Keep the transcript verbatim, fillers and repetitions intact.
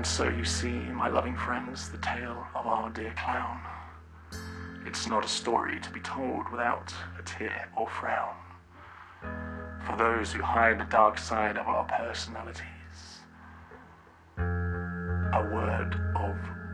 And so you see, my loving friends, the tale of our dear clown. It's not a story to be told without a tear or frown. For those who hide the dark side of our personalities, a word of